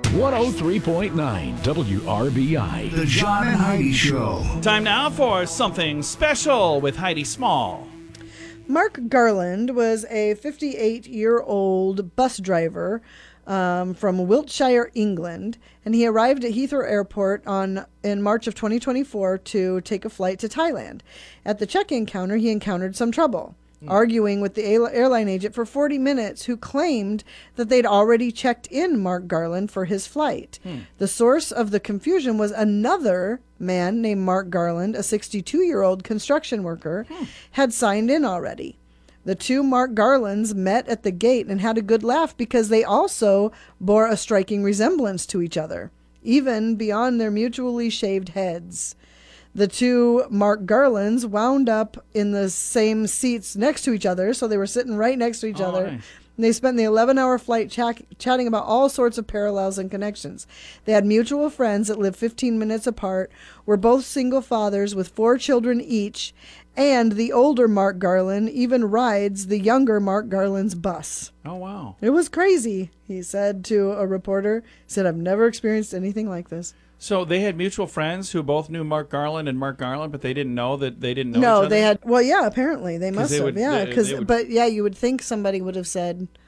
103.9 WRBI. The John and Heidi Show. Time now for something special with Heidi Small. Mark Garland was a 58-year-old bus driver from Wiltshire, England, and he arrived at Heathrow Airport in March of 2024 to take a flight to Thailand. At the check-in counter, he encountered some trouble, arguing with the airline agent for 40 minutes, who claimed that they'd already checked in Mark Garland for his flight. The source of the confusion was another man named Mark Garland, a 62-year-old construction worker, had signed in already. The two Mark Garlands met at the gate and had a good laugh because they also bore a striking resemblance to each other, even beyond their mutually shaved heads. The two Mark Garlands wound up in the same seats next to each other, so they were sitting right next to each other. Nice. And they spent the 11-hour flight chatting about all sorts of parallels and connections. They had mutual friends that lived 15 minutes apart, were both single fathers with 4 children each, and the older Mark Garland even rides the younger Mark Garland's bus. Oh, wow. It was crazy, he said to a reporter. He said, "I've never experienced anything like this." So they had mutual friends who both knew Mark Garland and Mark Garland, but they didn't know that they didn't know each No, other? they had. Well, yeah, apparently they must they have. would- Yeah, they would- but yeah, you would think somebody would have said,